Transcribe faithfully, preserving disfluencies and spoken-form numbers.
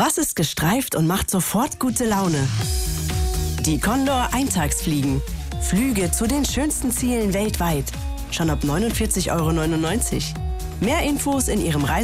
Was ist gestreift und macht sofort gute Laune? Die Condor Eintagsfliegen. Flüge zu den schönsten Zielen weltweit. Schon ab neunundvierzig Euro neunundneunzig. Mehr Infos in Ihrem Reise